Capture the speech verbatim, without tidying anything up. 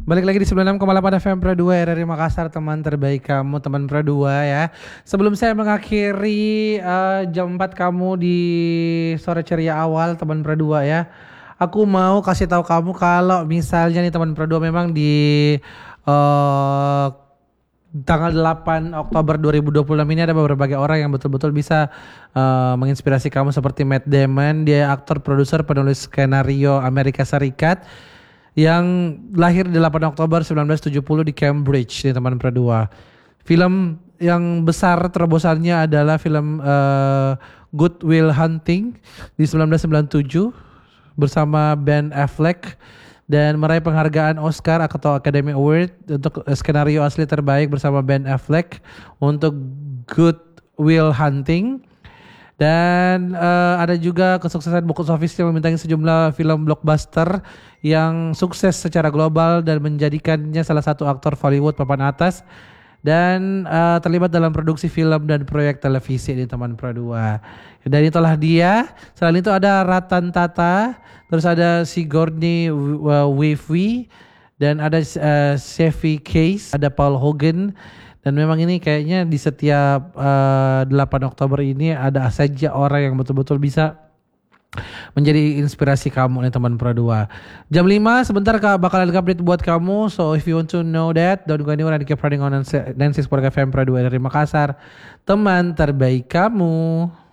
Balik lagi di sembilan puluh enam koma delapan F M Pro dua R R I Makassar, teman terbaik kamu, teman Pro dua ya. Sebelum saya mengakhiri uh, jam empat kamu di sore ceria awal teman Pro dua ya. Aku mau kasih tahu kamu kalau misalnya nih teman Pro dua memang di uh, tanggal delapan Oktober dua ribu dua puluh enam ini ada berbagai orang yang betul-betul bisa uh, menginspirasi kamu seperti Matt Damon. Dia aktor, produser, penulis skenario Amerika Serikat yang lahir delapan Oktober seribu sembilan ratus tujuh puluh di Cambridge nih teman Pro dua. Film yang besar terobosannya adalah film uh, Good Will Hunting di seribu sembilan ratus sembilan puluh tujuh bersama Ben Affleck dan meraih penghargaan Oscar atau Academy Award untuk skenario asli terbaik bersama Ben Affleck untuk Good Will Hunting. Dan uh, ada juga kesuksesan box office yang membintangi sejumlah film blockbuster yang sukses secara global dan menjadikannya salah satu aktor Hollywood papan atas dan uh, terlibat dalam produksi film dan proyek televisi di teman Pro dua. Dan itulah dia. Selain itu ada Ratan Tata, terus ada Sigourney Weaver dan ada uh, Chevy Chase, ada Paul Hogan. Dan memang ini kayaknya di setiap uh, delapan Oktober ini ada saja orang yang betul-betul bisa menjadi inspirasi kamu nih teman Pro dua. Jam lima sebentar Kak bakal ada update buat kamu. So if you want to know that, don't go anywhere and keep riding on Nancy Sport F M Pro dua dari Makassar. Teman terbaik kamu.